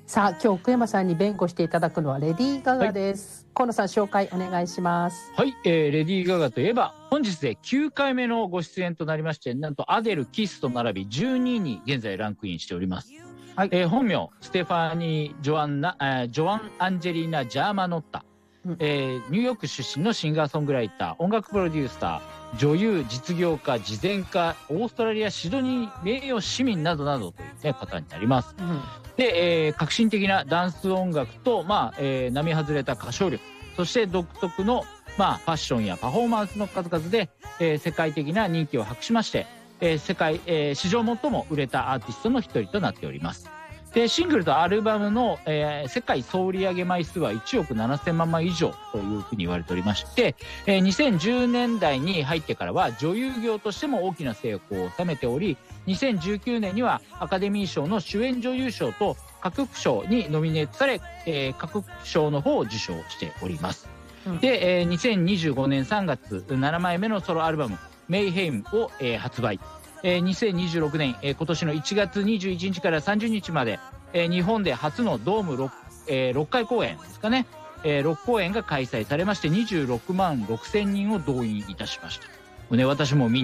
さあ今日奥山さんに弁護していただくのはレディー・ガガです、はい、河野さん紹介お願いします。 はい、レディー・ガガといえば本日で9回目のご出演となりまして、なんとアデル、キスと並び12位に現在ランクインしております。はい、本名ステファニー・ジョアン・アンジェリーナ・ジャーマノッタ、ニューヨーク出身のシンガーソングライター、音楽プロデューサー、女優、実業家、慈善家、オーストラリアシドニー名誉市民などなどという、方になります。で、革新的なダンス音楽と、並外れた歌唱力、そして独特の、ファッションやパフォーマンスの数々で、世界的な人気を博しまして、史上最も売れたアーティストの一人となっております。で、シングルとアルバムの、世界総売上枚数は1億7000万枚以上というふうに言われておりまして、2010年代に入ってからは女優業としても大きな成功を収めており、2019年にはアカデミー賞の主演女優賞と歌曲賞にノミネートされ、歌曲賞の方を受賞しております。で、2025年3月7枚目のソロアルバムメイヘイムを、発売。2026年、今年の1月21日から30日まで、日本で初のドーム 6回公演ですかね、6公演が開催されまして26万6千人を動員いたしました。私も見に